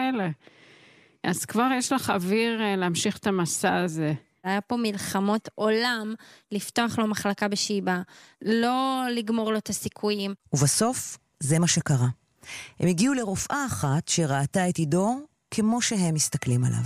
כאלה. אז כבר יש לך אוויר להמשיך את המסע הזה. היה פה מלחמות עולם לפתוח לו מחלקה בשיבא, לא לגמור לו את הסיכויים. ובסוף זה מה שקרה. הם הגיעו לרופאה אחת שראתה את עידו כמו שהם מסתכלים עליו.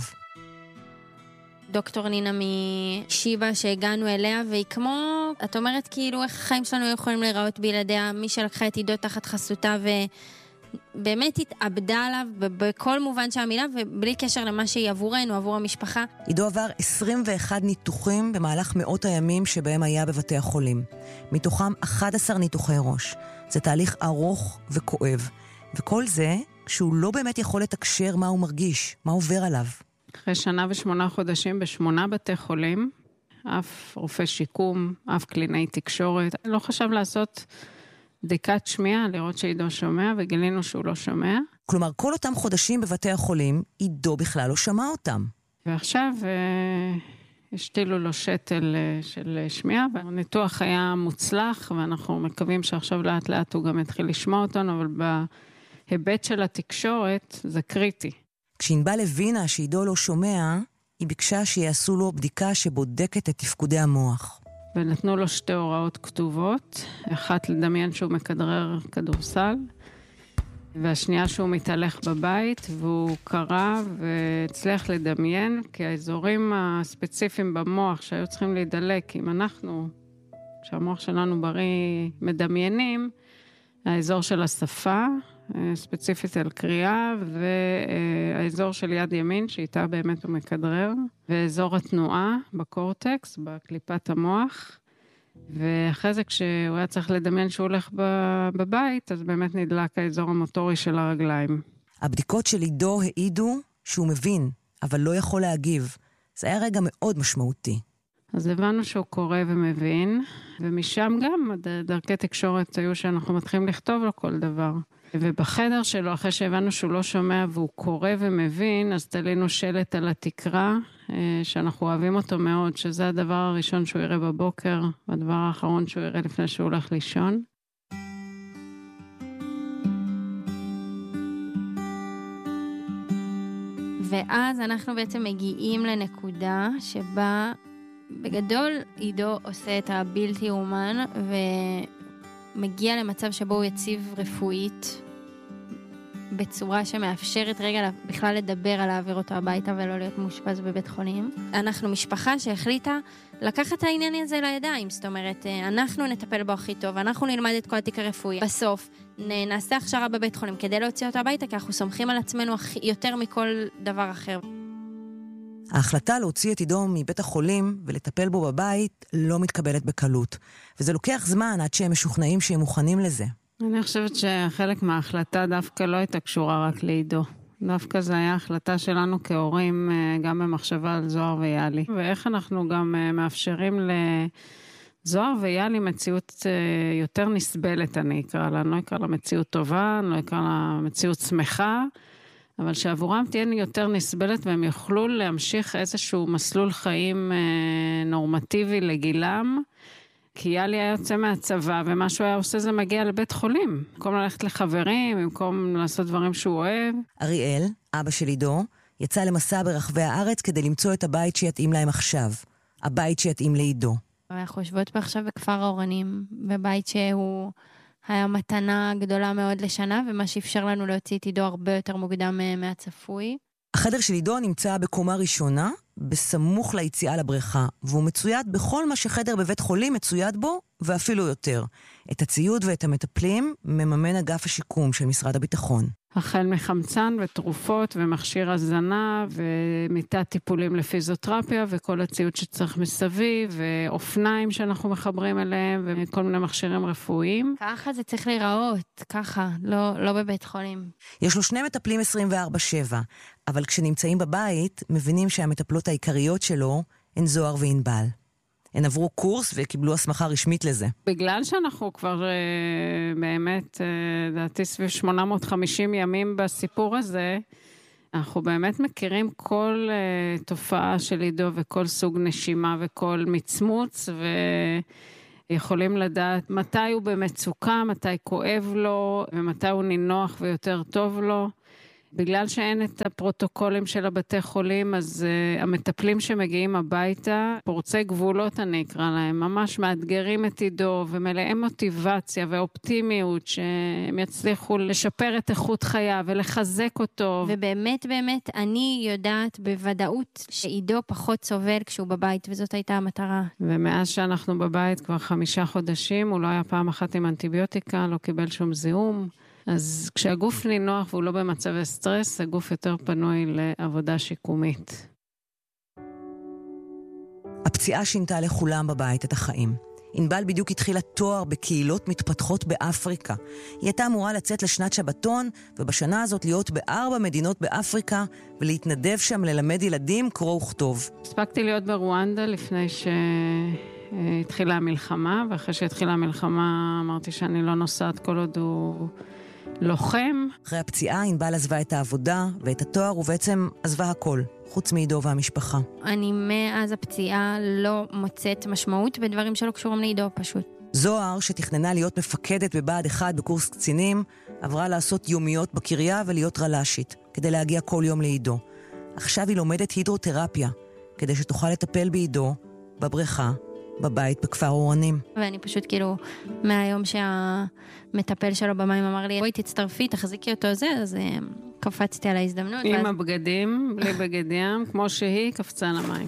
דוקטור נינה משיבא שהגענו אליה, והיא כמו, את אומרת כאילו איך החיים שלנו יכולים להיראות בלעדיה, מי שלקחה את עידו תחת חסותה ובאמת התאבדה עליו בכל מובן שהמילה, ובלי קשר למה שהיא עבורנו, עבור המשפחה. עידו עבר 21 ניתוחים במהלך מאות הימים שבהם היה בבתי החולים. מתוכם 11 ניתוחי ראש. זה תהליך ארוך וכואב. וכל זה שהוא לא באמת יכול לתקשר מה הוא מרגיש, מה עובר עליו. אחרי 1 ו8 חודשים ב8 בתי חולים, אף רופא שיקום, אף קלינאי תקשורת. לא חשב לעשות בדיקת שמיעה, לראות שעידו שומע, וגילינו שהוא לא שומע. כלומר, כל אותם חודשים בבתי החולים, עידו בכלל לא שמע אותם. ועכשיו השתילו לו שתל של שמיעה, והניתוח היה מוצלח, ואנחנו מקווים שעכשיו לאט לאט הוא גם יתחיל לשמוע אותנו, אבל בהיבט של התקשורת זה קריטי. כשענבל הבינה שעידו לא שומע, היא ביקשה שיעשו לו בדיקה שבודקת את תפקודי המוח. ונתנו לו 2 הוראות כתובות, אחת לדמיין שהוא מכדרר כדורסל, והשנייה שהוא מתהלך בבית, והוא קרא והצליח לדמיין, כי האזורים הספציפיים במוח שהיו צריכים להידלק, אם אנחנו, כשהמוח שלנו בריא, מדמיינים, האזור של השפה, ספציפית על קריאה, והאזור של יד ימין, שאיתה באמת הוא מכדרר, ואזור התנועה בקורטקס, בקליפת המוח, ואחרי זה כשהוא היה צריך לדמיין שהוא הולך בבית, אז באמת נדלק האזור המוטורי של הרגליים. הבדיקות של עידו העידו שהוא מבין, אבל לא יכול להגיב. זה היה רגע מאוד משמעותי. אז הבנו שהוא קורא ומבין, ומשם גם דרכי תקשורת היו שאנחנו מתחילים לכתוב לו כל דבר. ובחדר שלו, אחרי שהבנו שהוא לא שומע והוא קורא ומבין, אז תלינו שלט על התקרה, שאנחנו אוהבים אותו מאוד, שזה הדבר הראשון שהוא יראה בבוקר, והדבר האחרון שהוא יראה לפני שהוא הולך לישון. ואז אנחנו בעצם מגיעים לנקודה שבה בגדול עידו עושה את הבלתי אומן ומגיע למצב שבו הוא יציב רפואית בצורה שמאפשרת רגע בכלל לדבר על להעביר אותו הביתה ולא להיות מאושפז בבית חולים. אנחנו משפחה שהחליטה לקחת את העניין הזה לידיים, זאת אומרת, אנחנו נטפל בו הכי טוב, אנחנו נלמד את כל התיק הרפואי. בסוף נעשה הכשרה בבית חולים כדי להוציא אותו הביתה, כי אנחנו סומכים על עצמנו יותר מכל דבר אחר. ההחלטה להוציא את עידו מבית החולים ולטפל בו בבית לא מתקבלת בקלות. וזה לוקח זמן עד שהם משוכנעים שהם מוכנים לזה. אני חושבת שחלק מההחלטה דווקא לא הייתה קשורה רק לעידו. דווקא זה היה החלטה שלנו כהורים, גם במחשבה על זוהר ויאלי. ואיך אנחנו גם מאפשרים לזוהר ויאלי מציאות יותר נסבלת, אני אקרא לה. אני לא אקרא לה מציאות טובה, אני לא אקרא לה מציאות שמחה, אבל שעבורם תהיה יותר נסבלת והם יוכלו להמשיך איזשהו מסלול חיים נורמטיבי לגילם, כי יאלי היה יוצא מהצבא, ומה שהוא היה עושה זה מגיע לבית חולים. במקום ללכת לחברים, במקום לעשות דברים שהוא אוהב. אריאל, אבא של עידו, יצא למסע ברחבי הארץ כדי למצוא את הבית שיתאים להם עכשיו. הבית שיתאים לעידו. אנחנו יושבות פה עכשיו בכפר האורנים, בבית שהוא היה מתנה גדולה מאוד לשנה, ומה שאפשר לנו להוציא את עידו הרבה יותר מוקדם מהצפוי. החדר של עידו נמצא בקומה ראשונה, בסמוך ליציאה לבריכה, והוא מצויד בכל מה שחדר בבית חולים מצויד בו, ואפילו יותר. את הציוד ואת המטפלים מממן אגף השיקום של משרד הביטחון. החל מחמצן ותרופות ומכשיר הזנה ומיטת טיפולים לפיזיותרפיה וכל הציוד שצריך מסביב ואופניים שאנחנו מחברים אליהם וכל מיני מכשירים רפואיים. ככה זה צריך להיראות, ככה, לא בבית חולים. יש לו 2 מטפלים 24/7, אבל כשנמצאים בבית מבינים שהמטפלות העיקריות שלו הן זוהר וענבל. הן עברו קורס וקיבלו הסמכה רשמית לזה. בגלל שאנחנו כבר באמת, דעתי סביב 850 ימים בסיפור הזה, אנחנו באמת מכירים כל תופעה של עידו וכל סוג נשימה וכל מצמוץ, ויכולים לדעת מתי הוא במצוקה, מתי כואב לו, ומתי הוא נינוח ויותר טוב לו. בגלל שאין את הפרוטוקולים של הבתי חולים, אז המטפלים שמגיעים הביתה, פורצי גבולות אני אקרא להם, ממש מאתגרים את עידו ומלאים מוטיבציה ואופטימיות שהם יצליחו לשפר את איכות חייו ולחזק אותו. ובאמת באמת אני יודעת בוודאות שעידו פחות סובל כשהוא בבית, וזאת הייתה המטרה. ומאז שאנחנו בבית כבר 5 חודשים, הוא לא היה פעם אחת עם אנטיביוטיקה, לא קיבל שום זיהום. אז כשהגוף נינוח והוא לא במצבי סטרס, הגוף יותר פנוי לעבודה שיקומית. הפציעה שינתה לכולם בבית את החיים. ענבל בדיוק התחילה תואר בקהילות מתפתחות באפריקה. היא הייתה אמורה לצאת לשנת שבתון, ובשנה הזאת להיות ב4 מדינות באפריקה, ולהתנדב שם ללמד ילדים קרוא וכתוב. הספקתי להיות ברואנדה לפני שהתחילה המלחמה, ואחרי שהתחילה המלחמה אמרתי שאני לא נוסעת כל עוד הוא לוחם. אחרי הפציעה ענבל עזבה את העבודה ואת התואר, ובעצם עזבה הכל, חוץ מעידו והמשפחה. אני מאז הפציעה לא מוצאת משמעות בדברים שלא קשורים לעידו פשוט. זוהר, שתכננה להיות מפקדת בבה"ד 1 בקורס קצינים, עברה לעשות יומיות בקריה ולהיות רל"שית, כדי להגיע כל יום לעידו. עכשיו היא לומדת הידרותרפיה, כדי שתוכל לטפל בעידו, בבריכה, בבית בכפר אורנים. ואני פשוט כאילו, מהיום שהמטפל שלו במים אמר לי, בואי תצטרפי, תחזיקי אותו אז קפצתי על ההזדמנות. עם הבגדים, בלי בגד ים, כמו שהיא, קפצה למים.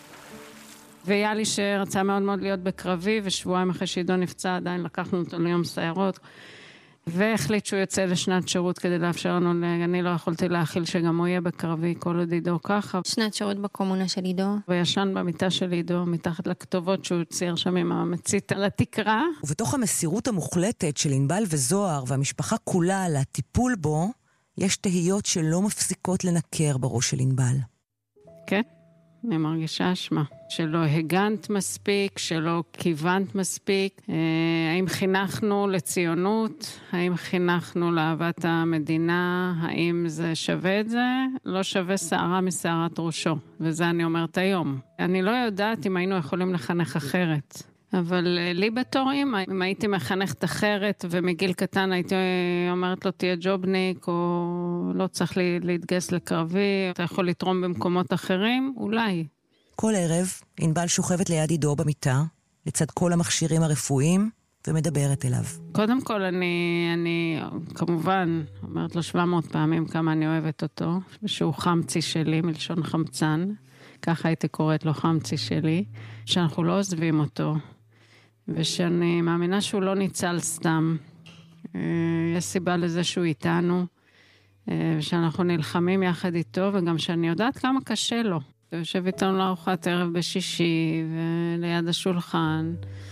ויאלי שרצה מאוד מאוד להיות בקרבי, ושבועיים אחרי שעידו נפצע, עדיין לקחנו אותו ליום סיירות, והחליט שהוא יוצא לשנת שירות כדי לאפשר לנו, אני לא יכולתי להכיל שגם הוא יהיה בקרבי, כל עוד עידו ככה. שנת שירות בקומונה של עידו. וישן במיטה של עידו, מתחת לכתובות שהוא צייר שם עם המצית על התקרה. ובתוך המסירות המוחלטת של ענבל וזוהר והמשפחה כולה לטיפול בו, יש תהיות שלא מפסיקות לנקר בראש של ענבל. כן, אני מרגישה אשמה. שלא הגנת מספיק, שלא כיוונת מספיק. האם חינכנו לציונות? האם חינכנו לאהבת המדינה? האם זה שווה את זה? לא שווה שערה משערת ראשו. וזה אני אומרת היום. אני לא יודעת אם היינו יכולים לחנך אחרת. אבל לי בתור אמא, אם הייתי מחנכת אחרת ומגיל קטן הייתי אומרת לו תהיה ג'ובניק או לא צריך להתגייס לקרבי, אתה יכול לתרום במקומות אחרים, אולי. כל ערב ענבל שוכבת ליד עידו במיטה, לצד כל המכשירים הרפואיים, ומדברת אליו. קודם כל אני כמובן אומרת לו 700 פעמים כמה אני אוהבת אותו, שהוא חמצי שלי, מלשון חמצן, ככה הייתי קוראת לו חמצי שלי, שאנחנו לא עוזבים אותו. ושאני מאמינה שהוא לא ניצל סתם. יש סיבה לזה שהוא איתנו, ושאנחנו נלחמים יחד איתו, וגם שאני יודעת כמה קשה לו. הוא יושב איתנו לארוחת ערב בשישי, וליד השולחן.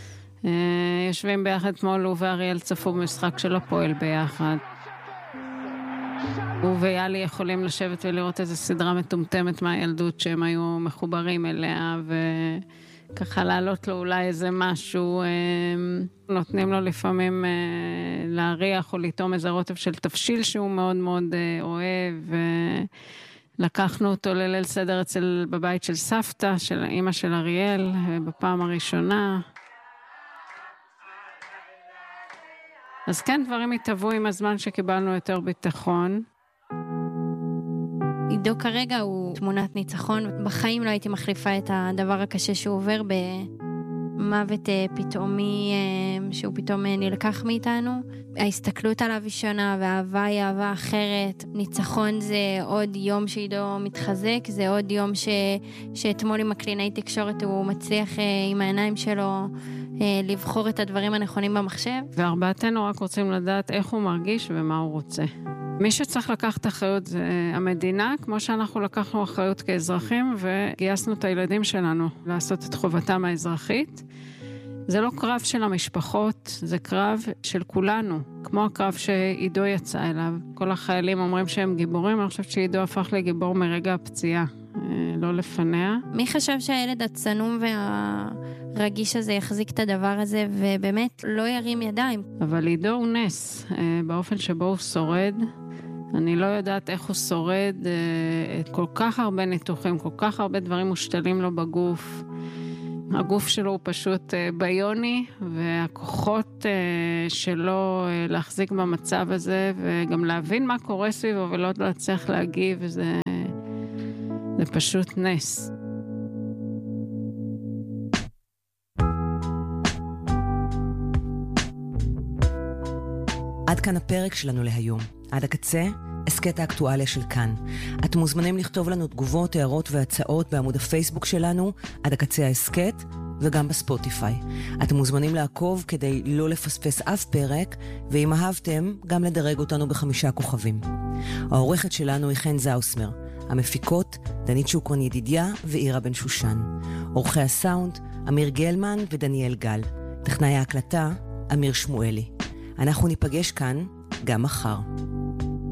יושבים ביחד אתמול, הוא ואריאל צפו במשחק של הפועל ביחד. הוא ויאלי יכולים לשבת ולראות איזו סדרה מטומטמת מהילדות שהם היו מחוברים אליה, וככה לעלות לו אולי איזה משהו, נותנים לו לפעמים להריח או לטעום איזה רוטב של תבשיל שהוא מאוד מאוד אוהב, לקחנו אותו לליל סדר בבית של סבתא, של אמא של אריאל, בפעם הראשונה. אז כן, דברים התהוו עם הזמן שקיבלנו יותר ביטחון. עידו כרגע הוא תמונת ניצחון. בחיים לא הייתי מחליפה את הדבר הקשה שהוא עובר במוות פתאומי, שהוא פתאום נלקח מאיתנו. ההסתכלות עליו היא שונה, והאהבה היא אהבה אחרת. ניצחון זה עוד יום שעידו מתחזק, זה עוד יום שאתמול עם הקלינאי תקשורת הוא מצליח עם העיניים שלו לבחור את הדברים הנכונים במחשב. וארבעתנו רק רוצים לדעת איך הוא מרגיש ומה הוא רוצה. מי שצריך לקחת אחריות זה המדינה, כמו שאנחנו לקחנו אחריות כאזרחים, וגייסנו את הילדים שלנו לעשות את חובתם האזרחית. זה לא קרב של המשפחות, זה קרב של כולנו, כמו הקרב שעידו יצא אליו. כל החיילים אומרים שהם גיבורים, אני חושבת שעידו הפך לגיבור מרגע הפציעה, לא לפניה. מי חשב שהילד הצנום והרגיש הזה יחזיק את הדבר הזה, ובאמת לא ירים ידיים? אבל עידו הוא נס, באופן שבו הוא שורד. אני לא יודעת איך הוא שורד את כל כך הרבה ניתוחים, כל כך הרבה דברים מושתלים לו בגוף. הגוף שלו הוא פשוט ביוני, והכוחות שלו להחזיק במצב הזה, וגם להבין מה קורה סביבו ולא להצליח להגיב, זה פשוט נס. עד כאן הפרק שלנו להיום. עד הקצה, הסקט האקטואליה של כאן. אתם מוזמנים לכתוב לנו תגובות, הערות והצעות בעמוד הפייסבוק שלנו, עד הקצה ההסקט, וגם בספוטיפיי. אתם מוזמנים לעקוב כדי לא לפספס אף פרק, ואם אהבתם, גם לדרג אותנו ב5 כוכבים. העורכת שלנו היא חן זאוסמר. המפיקות, דנית שוקרון ידידיה ואירה בן שושן. עורכי הסאונד, אמיר גלמן ודניאל גל. טכנאי ההקלטה, אמיר שמואלי. אנחנו ניפגש כאן גם מחר.